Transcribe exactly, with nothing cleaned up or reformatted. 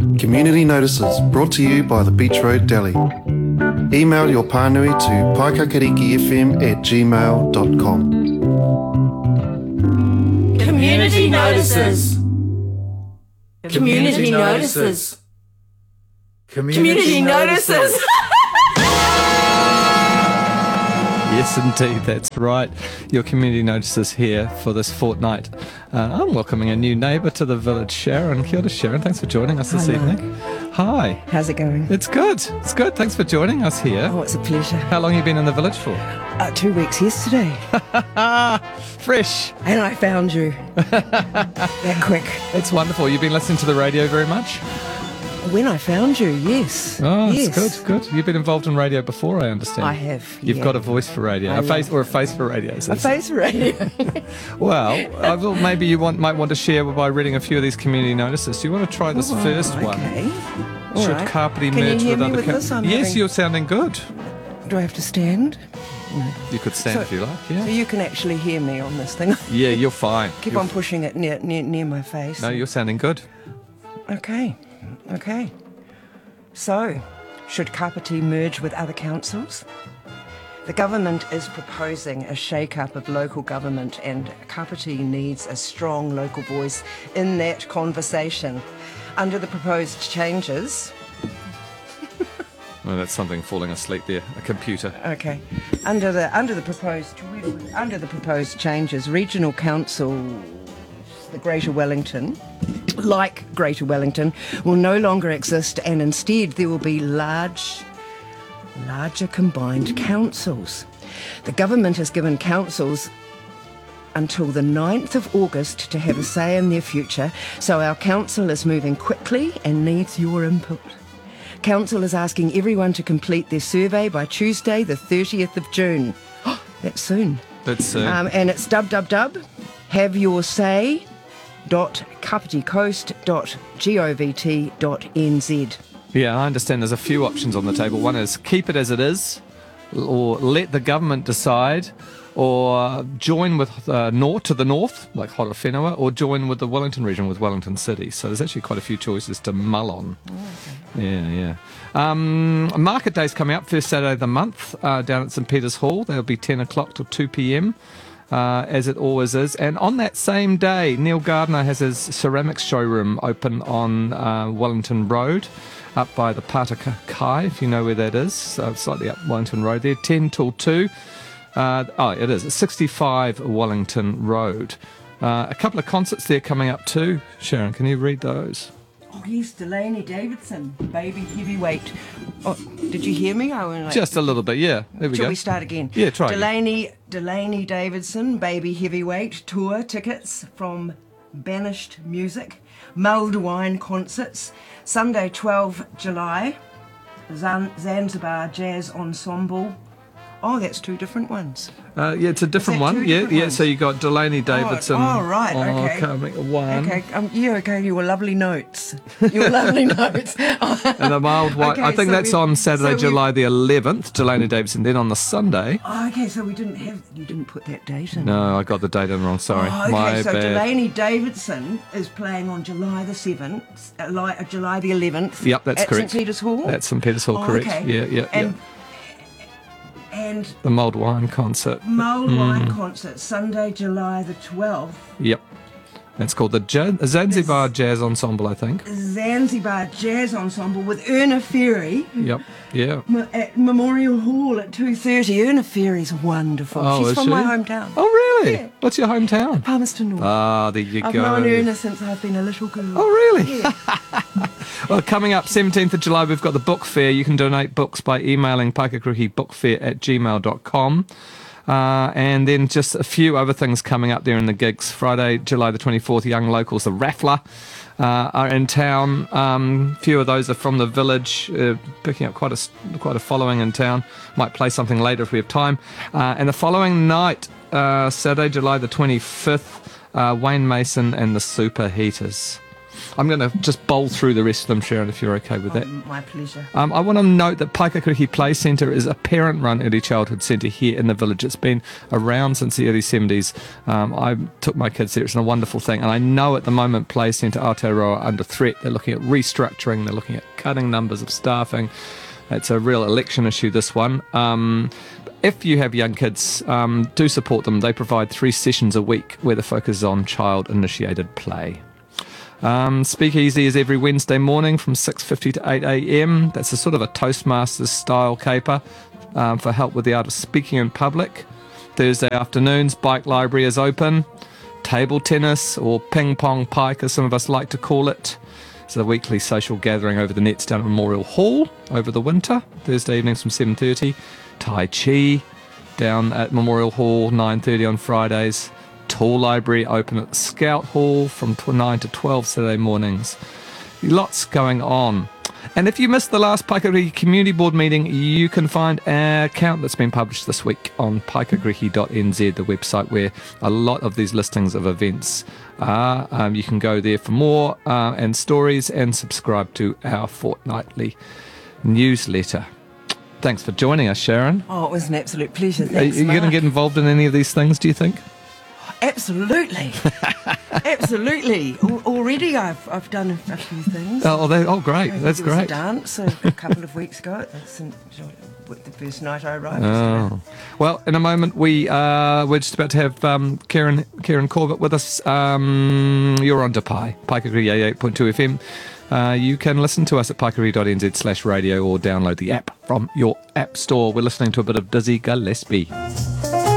Community Notices, brought to you by the Beach Road Deli. Email your pānui to paikakarikifm at gmail dot com. Community Notices. Community Notices. Community Notices. Yes, indeed, that's right. Your community notices here for this fortnight. Uh, I'm welcoming a new neighbour to the village, Sharon. Kia ora, Sharon. Thanks for joining us this Hi, evening. Mark. Hi. How's it going? It's good. It's good. Thanks for joining us here. Oh, it's a pleasure. How long have you been in the village for? Uh, two weeks yesterday. Fresh. And I found you. That quick. It's wonderful. You've been listening to the radio very much? When I found you, yes. Oh, yes. it's good, good. You've been involved in radio before, I understand. I have. You've yeah. got a voice for radio, I a face love- or a face for radio. so A face for radio. Well, I will, maybe you want, might want to share by reading a few of these community notices. Do you want to try this Oh, first one? Okay. All Should right. Kapiti Can you merge hear with me other with ca- this? I'm Yes, having- you're sounding good. Do I have to stand? You could stand So- if you like, So yeah. you can actually hear me on this thing. Yeah, you're fine. Keep You're on pushing it near, near, near my face. No, you're sounding good. Okay. Okay. So, should Kapiti merge with other councils? The government is proposing a shake-up of local government, and Kapiti needs a strong local voice in that conversation. Under the proposed changes... Well, that's something falling asleep there, a computer. Okay. Under the under the proposed under the proposed changes, regional councils, the Greater Wellington, like Greater Wellington, will no longer exist, and instead there will be large, larger combined councils. The government has given councils until the ninth of August to have a say in their future, so our council is moving quickly and needs your input. Council is asking everyone to complete their survey by Tuesday, the thirtieth of June. Oh, that's soon. That's uh, Um, and it's www have your say dot kapiticoast dot govt dot n z. yeah, I understand there's a few options on the table. One is keep it as it is, or let the government decide, or join with uh, north to the north, like Horowhenua, or join with the Wellington region with Wellington City. So there's actually quite a few choices to mull on. Oh, okay. Yeah, yeah. Um, Market Day's coming up, first Saturday of the month, uh, down at St Peter's Hall. That'll be ten o'clock till two p.m, uh, as it always is. And on that same day, Neil Gardner has his ceramics showroom open on uh, Wellington Road, up by the Pataka Kai, if you know where that is, so slightly up Wellington Road there, ten till two. Uh, oh, it is. It's sixty-five Wellington Road. Uh, a couple of concerts there coming up too. Sharon, can you read those? Oh yes, Delaney Davidson, baby heavyweight. Oh, did you hear me? I went like, Just a little bit, yeah. There we Shall go. we start again? Yeah, try again. Delaney, Delaney Davidson, baby heavyweight tour tickets from Banished Music, mulled wine concerts, Sunday, twelfth July, Zan- Zanzibar Jazz Ensemble. Oh, that's two different ones. Uh, yeah, it's a different that one. two Yeah, different yeah. ones? So you got Delaney Davidson. oh, right, oh, okay. coming one. Okay, um, yeah, okay, your lovely notes. Your lovely notes. And the mild white. Okay, I think so that's we've- on Saturday, so we've- July the eleventh. Delaney Davidson. Then on the Sunday. Oh, okay, so we didn't have, you didn't put that date in. No, I got the date in wrong. Sorry, Oh, okay, my so bad. Delaney Davidson is playing on July the seventh, uh, li- uh, July the eleventh. Yep, that's at correct. St Peter's Hall. That's St Peter's Hall, Oh, correct? okay. Yeah, yeah, and, yeah. And The mulled wine concert. mulled Mm. wine concert, Sunday, July the twelfth. Yep. That's called the Ja- Zanzibar Jazz Ensemble, I think. Zanzibar Jazz Ensemble with Erna Ferry Yep. Yeah. m- at Memorial Hall at two thirty. Erna Ferry's wonderful. Oh, She's is from she? my hometown. Oh, really? Yeah. What's your hometown? Palmerston North. Ah, there you I've go. known Erna since I've been a little girl. Oh, really? Yeah. Well, coming up seventeenth of July, we've got the book fair. You can donate books by emailing paikakurikibookfair at gmail dot com. Uh, and then just a few other things coming up there in the gigs. Friday, July the twenty-fourth, Young Locals, the Raffler, uh, are in town. Um, a few of those are from the village, uh, picking up quite a, quite a following in town. Might play something later if we have time. Uh, and the following night, uh, Saturday, July the twenty-fifth, uh, Wayne Mason and the Superheaters. I'm going to just bowl through the rest of them, Sharon, if you're okay with that. Um, my pleasure. Um, I want to note that Paikakurihi Play Centre is a parent-run early childhood centre here in the village. It's been around since the early seventies. Um, I took my kids there. It's a wonderful thing. And I know at the moment Play Centre Aotearoa are under threat. They're looking at restructuring. They're looking at cutting numbers of staffing. It's a real election issue, this one. Um, if you have young kids, um, do support them. They provide three sessions a week where the focus is on child-initiated play. Um, Speakeasy is every Wednesday morning from six fifty to eight a.m. That's a sort of a Toastmasters style caper um, for help with the art of speaking in public. Thursday afternoons, Bike Library is open. Table tennis, or ping pong pike as some of us like to call it. It's a weekly social gathering over the nets down at Memorial Hall over the winter. Thursday evenings from seven thirty. Tai Chi down at Memorial Hall, nine thirty on Fridays. Tool Library open at the Scout Hall from nine to twelve Saturday mornings. Lots going on. And if you missed the last Paikakurihi Community Board meeting, you can find an account that's been published this week on paikakurihi dot n z, the website where a lot of these listings of events are. Um, you can go there for more uh, and stories and subscribe to our fortnightly newsletter. Thanks for joining us, Sharon. Oh, it was an absolute pleasure. Are Thanks, you going to Mark. get involved in any of these things, do you think? Absolutely. Absolutely. Al- already I've I've done a, a few things. Oh, they, oh great. There That's was a great. dance a, a couple of weeks ago. That's in, the first night I arrived. Oh. Well, in a moment, we, uh, we're just about to have um, Karen Karen Corbett with us. Um, you're on to Pi, Paikakurihi eighty-eight point two F M. Uh, you can listen to us at paikakurihi dot n z slash radio or download the app from your app store. We're listening to a bit of Dizzy Gillespie.